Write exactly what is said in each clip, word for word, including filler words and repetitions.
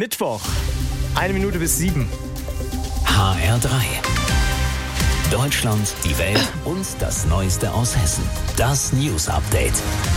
Mittwoch, eine Minute bis sieben. H R drei. Deutschland, die Welt und das Neueste aus Hessen. Das News Update.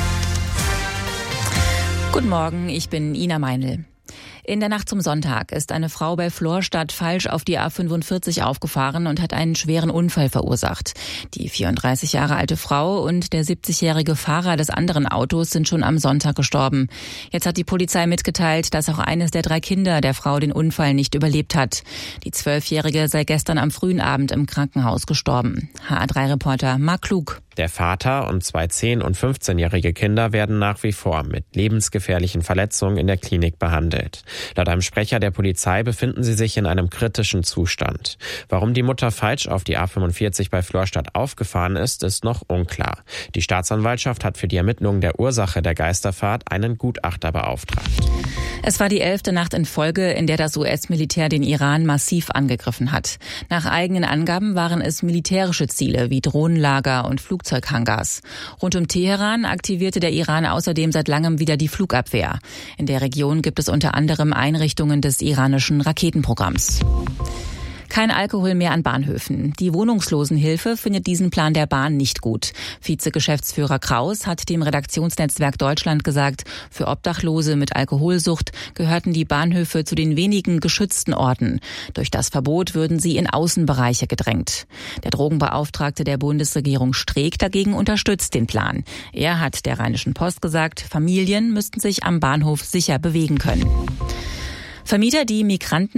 Guten Morgen, ich bin Ina Meinl. In der Nacht zum Sonntag ist eine Frau bei Florstadt falsch auf die A fünfundvierzig aufgefahren und hat einen schweren Unfall verursacht. Die vierunddreißig Jahre alte Frau und der siebzigjährige Fahrer des anderen Autos sind schon am Sonntag gestorben. Jetzt hat die Polizei mitgeteilt, dass auch eines der drei Kinder der Frau den Unfall nicht überlebt hat. Die Zwölfjährige sei gestern am frühen Abend im Krankenhaus gestorben. H R drei Reporter Marc Klug. Der Vater und zwei zehn- und fünfzehnjährige Kinder werden nach wie vor mit lebensgefährlichen Verletzungen in der Klinik behandelt. Laut einem Sprecher der Polizei befinden sie sich in einem kritischen Zustand. Warum die Mutter falsch auf die A fünfundvierzig bei Florstadt aufgefahren ist, ist noch unklar. Die Staatsanwaltschaft hat für die Ermittlung der Ursache der Geisterfahrt einen Gutachter beauftragt. Es war die elfte Nacht in Folge, in der das U S-Militär den Iran massiv angegriffen hat. Nach eigenen Angaben waren es militärische Ziele wie Drohnenlager und Flugzeughangars. Rund um Teheran aktivierte der Iran außerdem seit langem wieder die Flugabwehr. In der Region gibt es unter anderem Einrichtungen des iranischen Raketenprogramms. Kein Alkohol mehr an Bahnhöfen. Die Wohnungslosenhilfe findet diesen Plan der Bahn nicht gut. Vizegeschäftsführer Kraus hat dem Redaktionsnetzwerk Deutschland gesagt, für Obdachlose mit Alkoholsucht gehörten die Bahnhöfe zu den wenigen geschützten Orten. Durch das Verbot würden sie in Außenbereiche gedrängt. Der Drogenbeauftragte der Bundesregierung Streeck dagegen unterstützt den Plan. Er hat der Rheinischen Post gesagt, Familien müssten sich am Bahnhof sicher bewegen können. Vermieter, die Migranten